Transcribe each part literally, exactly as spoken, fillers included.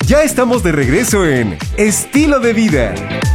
Ya estamos de regreso en Estilo de Vida.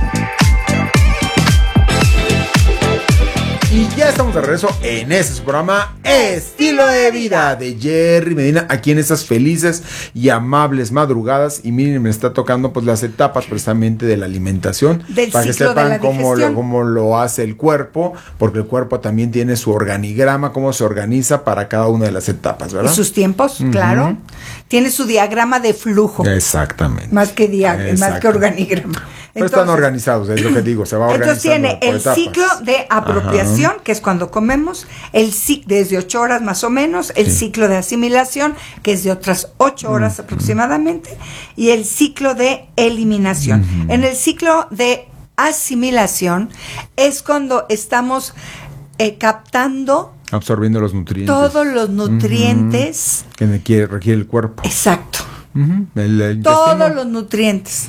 Y ya estamos de regreso en ese su programa Estilo de Vida de Jerry Medina, aquí en estas felices y amables madrugadas. Y miren, me está tocando pues las etapas precisamente de la alimentación, del para que ciclo sepan de la cómo digestión. lo, cómo lo hace el cuerpo, porque el cuerpo también tiene su organigrama, cómo se organiza para cada una de las etapas, ¿verdad? Y sus tiempos, Uh-huh. claro. Tiene su diagrama de flujo. Exactamente. Más que diagrama, más que organigrama. Pero están organizados, es lo que digo, se va Entonces organizando tiene por el etapas. ciclo de apropiación, Ajá. que es cuando comemos, el ciclo desde ocho horas más o menos, el sí. ciclo de asimilación, que es de otras ocho horas uh-huh. aproximadamente, y el ciclo de eliminación. Uh-huh. En el ciclo de asimilación es cuando estamos eh, captando absorbiendo los nutrientes. Todos los nutrientes. Uh-huh. Que requiere, requiere el cuerpo. Exacto. Uh-huh. El, el Todos los nutrientes.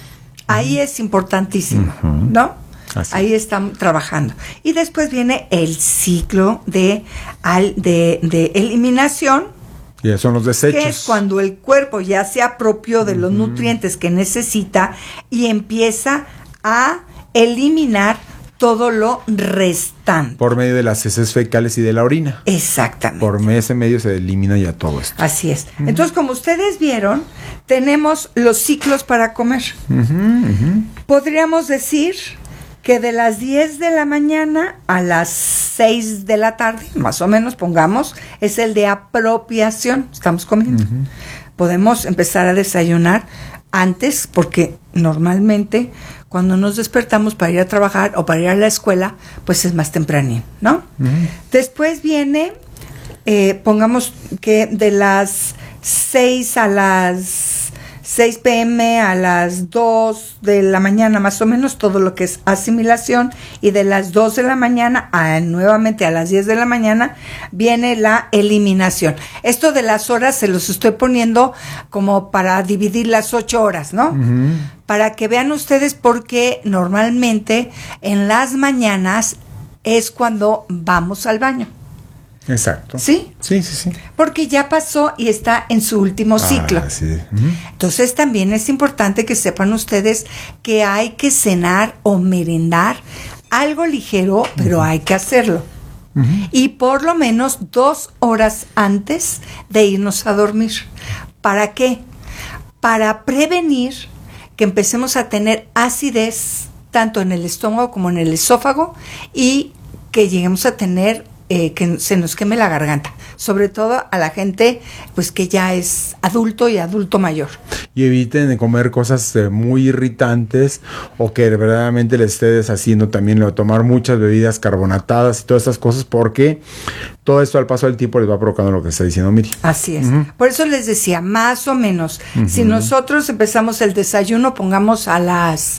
Ahí uh-huh. es importantísimo, uh-huh. ¿no? Así. Ahí estamos trabajando. Y después viene el ciclo de, al, de, de eliminación. Ya son los desechos. Que es cuando el cuerpo ya se apropió de uh-huh. los nutrientes que necesita y empieza a eliminar todo lo restante. Por medio de las heces fecales y de la orina. Exactamente. Por ese medio se elimina ya todo esto. Así es. Uh-huh. Entonces, como ustedes vieron, tenemos los ciclos para comer. Uh-huh, uh-huh. Podríamos decir que de las diez de la mañana a las seis de la tarde, más o menos, pongamos, es el de apropiación. Estamos comiendo. Uh-huh. Podemos empezar a desayunar antes, porque normalmente cuando nos despertamos para ir a trabajar o para ir a la escuela, pues es más tempranín, ¿no? Uh-huh. Después viene, eh, pongamos que de las seis a las seis pm a las dos de la mañana, más o menos, todo lo que es asimilación, y de las dos de la mañana a nuevamente a las diez de la mañana viene la eliminación. Esto de las horas se los estoy poniendo como para dividir las ocho horas, ¿no? Uh-huh. Para que vean ustedes, porque normalmente en las mañanas es cuando vamos al baño. Exacto. ¿Sí? Sí, sí, sí. Porque ya pasó y está en su último ciclo. Ah, sí. Uh-huh. Entonces también es importante que sepan ustedes que hay que cenar o merendar algo ligero, pero uh-huh. hay que hacerlo. Uh-huh. Y por lo menos dos horas antes de irnos a dormir. ¿Para qué? Para prevenir que empecemos a tener acidez tanto en el estómago como en el esófago, y que lleguemos a tener Eh, que se nos queme la garganta, sobre todo a la gente pues que ya es adulto y adulto mayor. Y eviten de comer cosas eh, muy irritantes, o que verdaderamente les esté deshaciendo también lo de tomar muchas bebidas carbonatadas y todas estas cosas, porque todo esto al paso del tiempo les va provocando lo que está diciendo Miri. Así es. Uh-huh. Por eso les decía, más o menos, uh-huh. si nosotros empezamos el desayuno, pongamos a las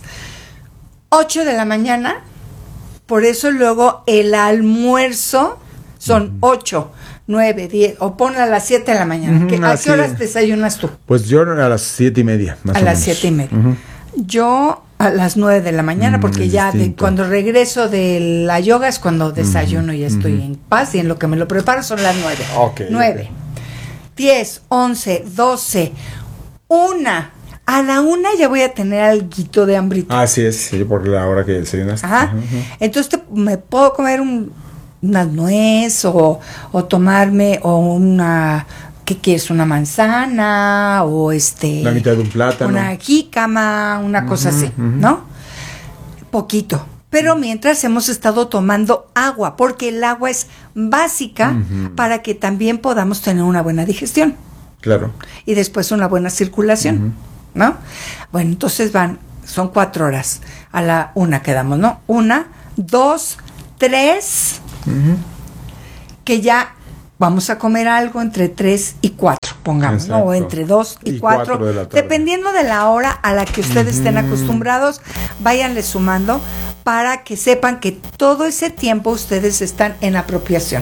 ocho de la mañana, por eso luego el almuerzo son ocho, nueve, diez, o ponle a las siete de la mañana. Uh-huh, ¿A qué horas desayunas tú? Pues yo a las siete y media, más a o menos. A las siete y media. Uh-huh. Yo a las nueve de la mañana, porque mm, ya de, cuando regreso de la yoga es cuando desayuno uh-huh, y estoy uh-huh. en paz, y en lo que me lo preparo son las nueve. Okay, nueve, diez, once, doce, una. A la una ya voy a tener alguito de hambrito. Así es, sí, por la hora que desayunaste. Ajá. Uh-huh, uh-huh. Entonces te, me puedo comer un, una nuez o, o tomarme o una, ¿qué quieres? Una manzana o este... La mitad de un plátano. Una jícama, una uh-huh, cosa así, uh-huh. ¿no? Poquito. Pero mientras hemos estado tomando agua, porque el agua es básica uh-huh. para que también podamos tener una buena digestión. Claro. Y después una buena circulación. Uh-huh. ¿No? Bueno, entonces van, son cuatro horas. A la una quedamos, ¿no? Una, dos, tres, uh-huh. que ya vamos a comer algo entre tres y cuatro, pongamos, Exacto. ¿no? O entre dos y, y cuatro, cuatro de dependiendo de la hora a la que ustedes uh-huh. estén acostumbrados, váyanle sumando para que sepan que todo ese tiempo ustedes están en apropiación.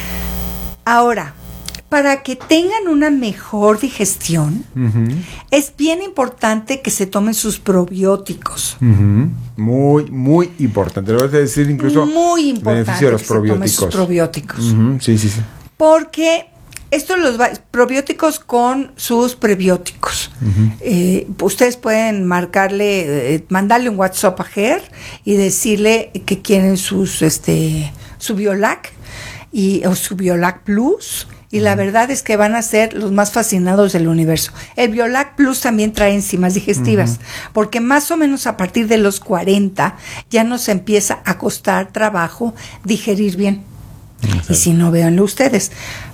Ahora, para que tengan una mejor digestión, uh-huh. es bien importante que se tomen sus probióticos. Uh-huh. Muy, muy importante. Lo voy a decir incluso muy importante beneficio de los que probióticos. se tomen sus probióticos. Uh-huh. Sí, sí, sí. Porque estos los va, probióticos con sus prebióticos. Uh-huh. Eh, ustedes pueden marcarle, eh, mandarle un WhatsApp a Ger y decirle que quieren sus, este, su Biolac y, o su Biolac Plus. Y la verdad es que van a ser los más fascinados del universo. El Biolac Plus también trae enzimas digestivas, uh-huh. porque más o menos a partir de los cuarenta ya nos empieza a costar trabajo digerir bien. Uh-huh. Y si no, véanlo ustedes.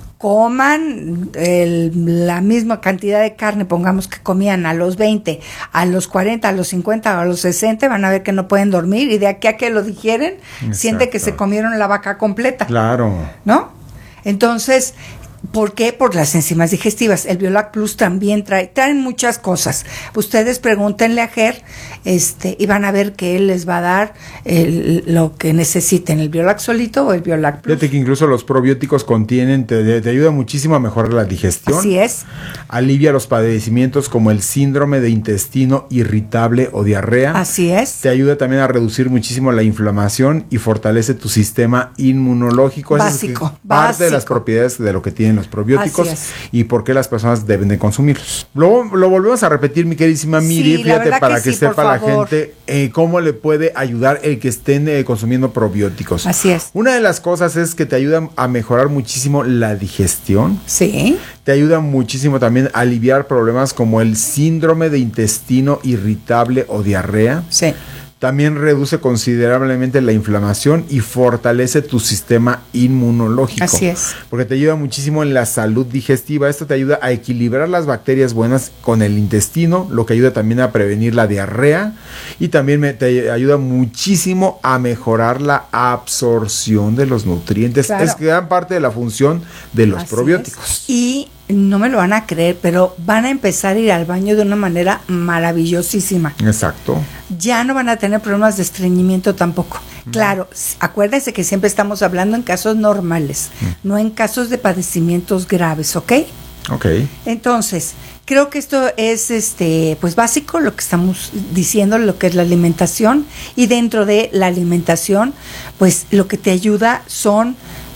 Coman el, la misma cantidad de carne, pongamos que comían a los veinte, a los cuarenta, a los cincuenta, a los sesenta, van a ver que no pueden dormir y de aquí a que lo digieren, exacto. siente que se comieron la vaca completa. Claro. ¿No? Entonces, ¿por qué? Por las enzimas digestivas. El Biolac Plus también trae, traen muchas cosas. Ustedes pregúntenle a Ger, este, y van a ver que él les va a dar el, lo que necesiten, el Biolac solito o el Biolac Plus. Fíjate que incluso los probióticos contienen, te, te ayuda muchísimo a mejorar la digestión. Así es. Alivia los padecimientos como el síndrome de intestino irritable o diarrea. Así es. Te ayuda también a reducir muchísimo la inflamación y fortalece tu sistema inmunológico. Básico, es parte básico. de las propiedades de lo que tienen los probióticos y por qué las personas deben de consumirlos. Lo, lo volvemos a repetir, mi queridísima Miri, sí, fíjate, para que, que sí, sepa la gente eh, cómo le puede ayudar el que estén eh, consumiendo probióticos. Así es. Una de las cosas es que te ayudan a mejorar muchísimo la digestión. Sí. Te ayuda muchísimo también a aliviar problemas como el síndrome de intestino irritable o diarrea. Sí. También reduce considerablemente la inflamación y fortalece tu sistema inmunológico. Así es. Porque te ayuda muchísimo en la salud digestiva. Esto te ayuda a equilibrar las bacterias buenas con el intestino, lo que ayuda también a prevenir la diarrea y también me, te ayuda muchísimo a mejorar la absorción de los nutrientes. Claro. Es gran parte de la función de los Así probióticos. Es. Y no me lo van a creer, pero van a empezar a ir al baño de una manera maravillosísima. Exacto. Ya no van a tener problemas de estreñimiento tampoco. Uh-huh. Claro, acuérdense que siempre estamos hablando en casos normales, uh-huh. no en casos de padecimientos graves, ¿ok? Ok. Entonces, creo que esto es este pues básico, lo que estamos diciendo, lo que es la alimentación, y dentro de la alimentación, pues lo que te ayuda son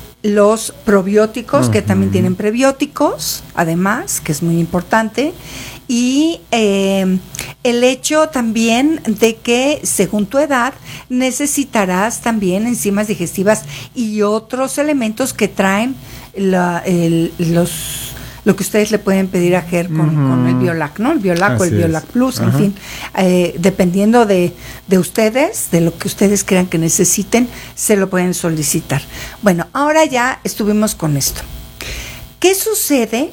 los probióticos, uh-huh. que también tienen prebióticos, además, que es muy importante, y eh, el hecho también de que según tu edad necesitarás también enzimas digestivas y otros elementos que traen la, el, los lo que ustedes le pueden pedir a Ger con, uh-huh. con el Biolac, ¿no? El Biolac Así o el Biolac Plus, en fin, eh, dependiendo de, de ustedes, de lo que ustedes crean que necesiten, se lo pueden solicitar. Bueno, ahora ya estuvimos con esto. ¿Qué sucede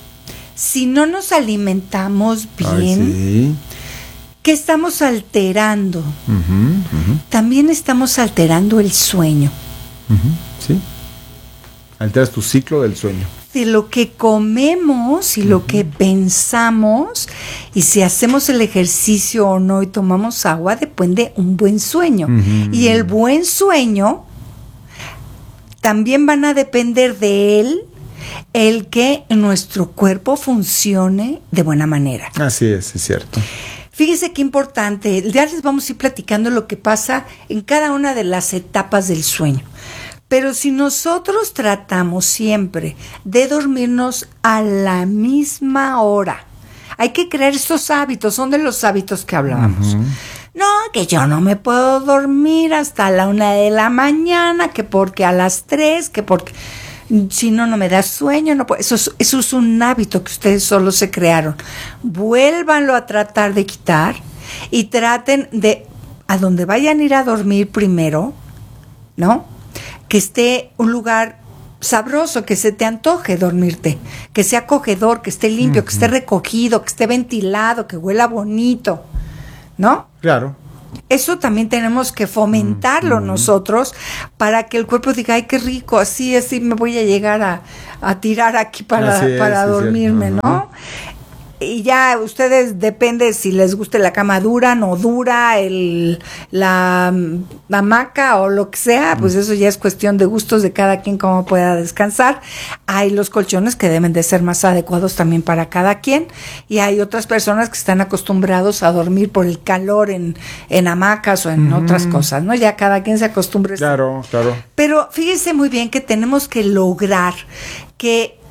si no nos alimentamos bien? Ay, sí. ¿Qué estamos alterando? Uh-huh, uh-huh. También estamos alterando el sueño. Uh-huh, sí. Alteras tu ciclo del sueño. De lo que comemos y uh-huh. lo que pensamos, y si hacemos el ejercicio o no y tomamos agua, depende un buen sueño. Uh-huh. Y el buen sueño también van a depender de él el que nuestro cuerpo funcione de buena manera. Así es, es cierto. Fíjese qué importante, ya les vamos a ir platicando lo que pasa en cada una de las etapas del sueño. Pero si nosotros tratamos siempre de dormirnos a la misma hora, hay que crear estos hábitos, son de los hábitos que hablábamos. Uh-huh. No, que yo no me puedo dormir hasta la una de la mañana, que porque a las tres, que porque si no, no me da sueño. No puedo. Eso, es, eso es un hábito que ustedes solo se crearon. Vuélvanlo a tratar de quitar y traten de, a donde vayan a ir a dormir primero, ¿no? Que esté un lugar sabroso, que se te antoje dormirte, que sea acogedor, que esté limpio, uh-huh. que esté recogido, que esté ventilado, que huela bonito, ¿no? Claro. Eso también tenemos que fomentarlo uh-huh. nosotros para que el cuerpo diga, ay, qué rico, así, así me voy a llegar a, a tirar aquí para, es, para dormirme, uh-huh. ¿no? Y ya ustedes depende si les guste la cama dura, no dura, el la, la hamaca o lo que sea, pues eso ya es cuestión de gustos de cada quien, cómo pueda descansar. Hay los colchones que deben de ser más adecuados también para cada quien, y hay otras personas que están acostumbrados a dormir por el calor en, en hamacas o en uh-huh. otras cosas, ¿no? Ya cada quien se acostumbra. Claro, claro. Pero fíjense muy bien que tenemos que lograr que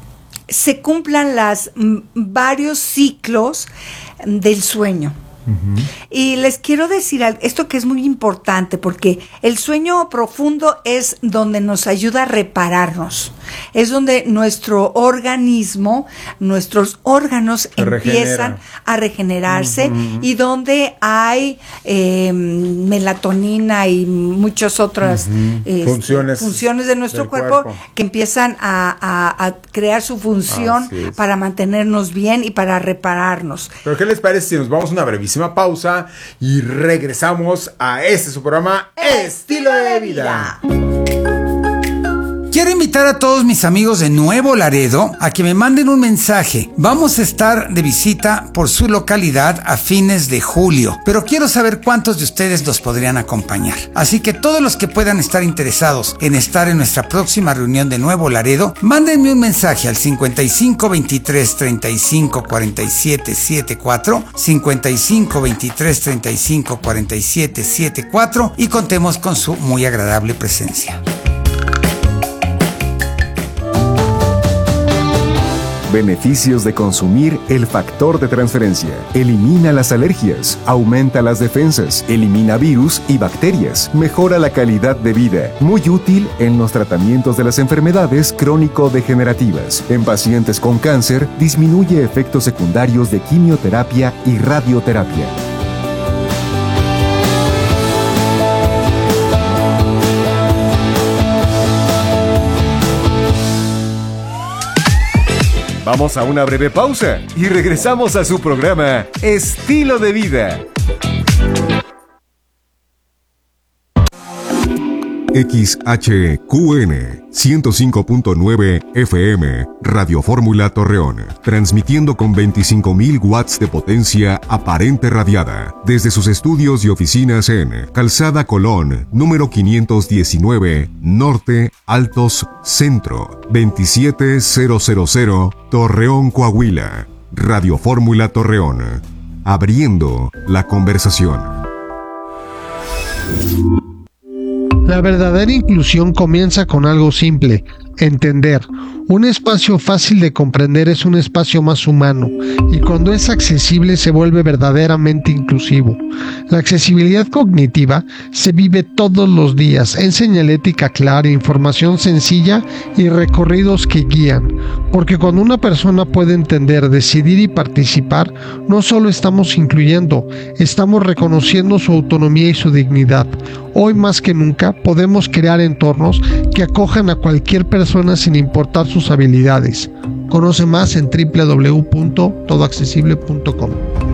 se cumplan las m, varios ciclos del sueño. Uh-huh. Y les quiero decir esto que es muy importante, porque el sueño profundo es donde nos ayuda a repararnos, es donde nuestro organismo, nuestros órganos Se empiezan regenera. a regenerarse, uh-huh. y donde hay eh, melatonina y muchas otras uh-huh. este, funciones, funciones de nuestro cuerpo, cuerpo que empiezan a, a, a crear su función para mantenernos bien y para repararnos. ¿Pero qué les parece si nos vamos a una brevísima pausa y regresamos a este su programa Estilo de Vida? Quiero invitar a todos mis amigos de Nuevo Laredo a que me manden un mensaje. Vamos a estar de visita por su localidad a fines de julio, pero quiero saber cuántos de ustedes nos podrían acompañar. Así que todos los que puedan estar interesados en estar en nuestra próxima reunión de Nuevo Laredo, mándenme un mensaje al cincuenta y cinco veintitrés treinta y cinco cuarenta y siete setenta y cuatro, cincuenta y cinco veintitrés treinta y cinco cuarenta y siete setenta y cuatro y contemos con su muy agradable presencia. Beneficios de consumir el factor de transferencia. Elimina las alergias, aumenta las defensas, elimina virus y bacterias, mejora la calidad de vida. Muy útil en los tratamientos de las enfermedades crónico-degenerativas. En pacientes con cáncer, disminuye efectos secundarios de quimioterapia y radioterapia. Vamos a una breve pausa y regresamos a su programa Estilo de Vida. X H Q N ciento cinco punto nueve F M Radio Fórmula Torreón, transmitiendo con veinticinco mil watts de potencia aparente radiada desde sus estudios y oficinas en Calzada Colón, número quinientos diecinueve, Norte, Altos, Centro, veintisiete mil, Torreón, Coahuila. Radio Fórmula Torreón, abriendo la conversación. La verdadera inclusión comienza con algo simple: entender. Un espacio fácil de comprender es un espacio más humano, y cuando es accesible se vuelve verdaderamente inclusivo. La accesibilidad cognitiva se vive todos los días en señalética clara, información sencilla y recorridos que guían, porque cuando una persona puede entender, decidir y participar, no solo estamos incluyendo, estamos reconociendo su autonomía y su dignidad. Hoy más que nunca podemos crear entornos que acojan a cualquier persona sin importar sus habilidades. Conoce más en doble u doble u doble u punto todo accesible punto com.